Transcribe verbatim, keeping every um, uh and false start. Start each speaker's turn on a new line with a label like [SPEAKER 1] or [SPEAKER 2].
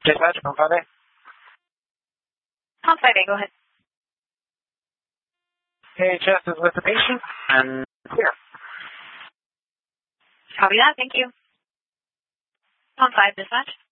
[SPEAKER 1] Dispatch, Palm five A.
[SPEAKER 2] Palm five A, go ahead.
[SPEAKER 1] A H S is with the patient, and clear.
[SPEAKER 2] Copy that, thank you. Palm five, dispatch.